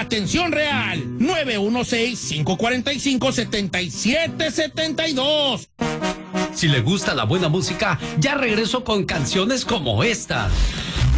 Atención real, 916-545-7772. Si le gusta la buena música, ya regreso con canciones como esta.